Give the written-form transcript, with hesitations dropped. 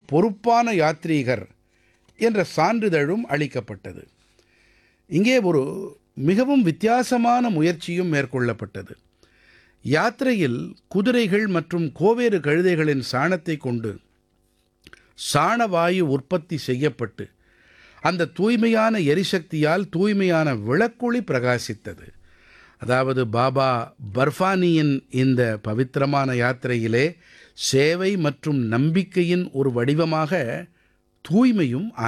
பொறுப்பான யாத்ரீகர் என்ற சான்றிதழும் அளிக்கப்பட்டது. இங்கே ஒரு மிகவும் வித்தியாசமான முயற்சியும் மேற்கொள்ளப்பட்டது. யாத்திரையில் குதிரைகள் மற்றும் கோவேறு கழுதைகளின் சாணத்தைக் கொண்டு சாணவாயு உற்பத்தி செய்யப்பட்டு அந்த தூய்மையான எரிசக்தியால் தூய்மையான விளக்கொளி பிரகாசித்தது. அதாவது பாபா பர்ஃபானியின் இந்த பவித்திரமான யாத்திரையிலே சேவை மற்றும் நம்பிக்கையின் ஒரு வடிவமாக தூய்மையும்